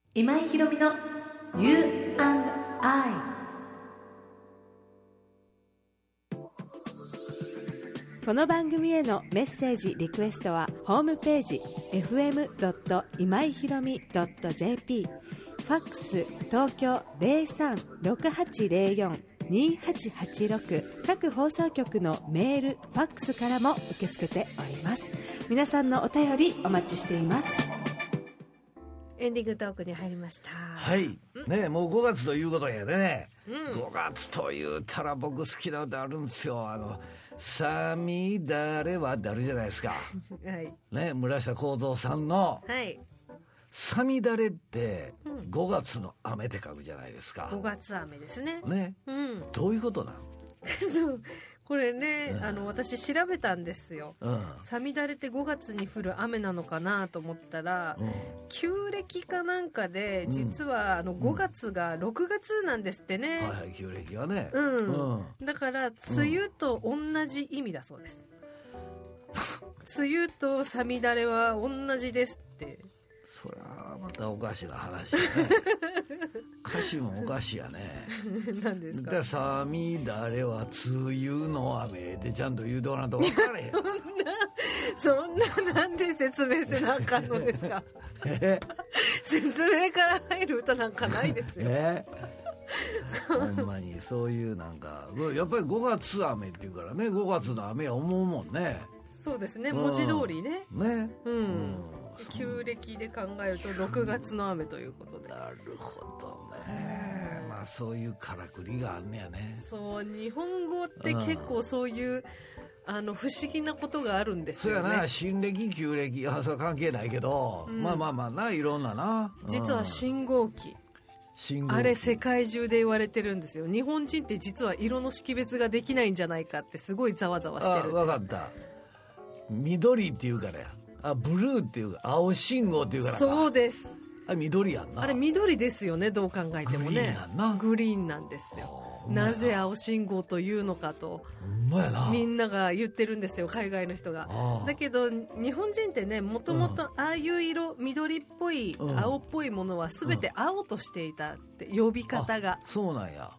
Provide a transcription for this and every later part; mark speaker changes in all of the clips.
Speaker 1: 今井ひろみの You and I。
Speaker 2: この番組へのメッセージリクエストはホームページ fm. 今井ひろみ .jp、 ファックス東京 03-6804-2886、 各放送局のメールファックスからも受け付けております。皆さんのお便りお待ちしています。エンディングトークに入りました。
Speaker 3: はいね、もう5月ということやでね、5月と言うたら僕好きな歌あるんですよ。さみだれは誰じゃないですかはいね、村下幸三さんの、はい、さみだれって5月の雨って書くじゃないですか。
Speaker 2: 5月雨ですね。
Speaker 3: ね、どういうことなん
Speaker 2: そうこれね、私調べたんですよ。さみだれって5月に降る雨なのかなと思ったら、旧暦かなんかで実は5月が6月なんですってね。
Speaker 3: はいはい、旧暦はね。
Speaker 2: だから梅雨と同じ意味だそうです。梅雨とさみだれは同じですって。
Speaker 3: そりゃまたおかしな話ね歌詞もおかしいやね
Speaker 2: 何ですか。
Speaker 3: さみだれは梅雨の雨でちゃんと言うとかなと分からへん
Speaker 2: そんななんで説明せなあかんのですか説明から入る歌なんかないですよ
Speaker 3: ほんまにそういうなんかやっぱり5月雨っていうからね、5月の雨は思うもんね。
Speaker 2: そうですね、文字通りね。旧暦で考えると6月の雨ということで。
Speaker 3: なるほどね。まあそういうからくりがあんねやね。
Speaker 2: そう、日本語って結構そういう不思議なことがあるんですよね。
Speaker 3: そうやな、新暦旧暦それは関係ないけど、まあまあまあな、いろんなな、
Speaker 2: 実は信号機、あれ世界中で言われてるんですよ。日本人って実は色の識別ができないんじゃないかってすごいざわざわしてるんです。
Speaker 3: 分かった。緑っていうからや、ブルーっていうか青信号っていうからか。
Speaker 2: そうです。
Speaker 3: 緑やんな。
Speaker 2: あれ緑ですよね、どう考えてもね。
Speaker 3: グリーンやんな。
Speaker 2: グリーンなんですよ。なぜ青信号というのかとみんなが言ってるんですよ、海外の人が。だけど日本人ってね、もともとああいう色、緑っぽい、青っぽいものは全て青としていたって、呼び方が。
Speaker 3: そうなんや。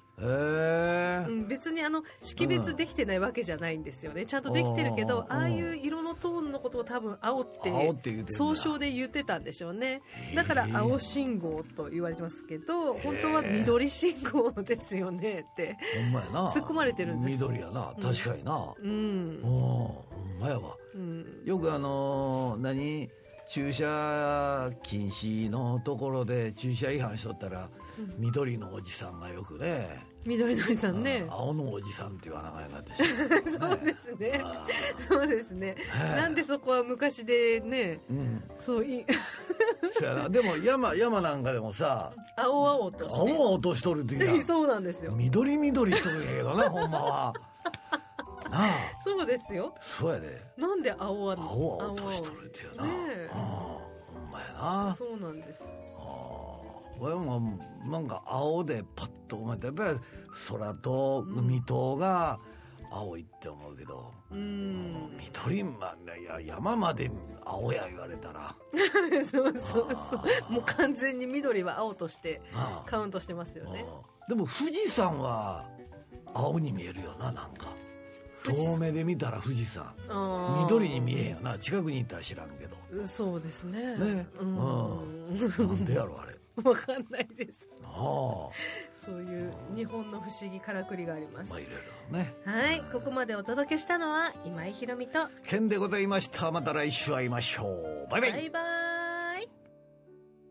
Speaker 2: 別に識別できてないわけじゃないんですよね。ちゃんとできてるけど、ああいう色のトーンのことを多分青って総称で言ってたんでしょうね。だから青信号と言われてますけど、本当は緑信号ですよねって
Speaker 3: ほんまやな、
Speaker 2: 突っ込まれてるんです。
Speaker 3: 緑やな、確かにな。ほんまやわ。よく駐車禁止のところで駐車違反しとったら、緑のおじさんがよくね、
Speaker 2: 緑のおじさんね、
Speaker 3: 青のおじさんっていう名前になってしまう、
Speaker 2: そうですね、そうですね。なんでそこは昔でね、そういい
Speaker 3: そうやな。でも山なんかでもさ、
Speaker 2: 青として
Speaker 3: 青としとるっていうや
Speaker 2: そうなんですよ。
Speaker 3: 緑しとるんやけどなほんまは
Speaker 2: そうですよ。
Speaker 3: そうやで。
Speaker 2: なんで青は
Speaker 3: 青としとるっていうな。ほんまやな。
Speaker 2: そうなんです。
Speaker 3: 俺もなんか青でパッと思って、やっぱり空と海とが青いって思うけど、緑山まで青や言われたら
Speaker 2: そうもう完全に緑は青としてカウントしてますよね。
Speaker 3: でも富士山は青に見えるよな、なんか遠目で見たら富士山緑に見えへんよな、近くにいたら知らんけど。
Speaker 2: そうですね。
Speaker 3: なんでやろあれ
Speaker 2: わかんないです。そういう日本の不思議からくりがあります。
Speaker 3: いろいろね。
Speaker 2: はい、ここまでお届けしたのは今井ひろみと
Speaker 3: ケンでございました。また来週会いましょう。バイバイ。
Speaker 2: バイバイ。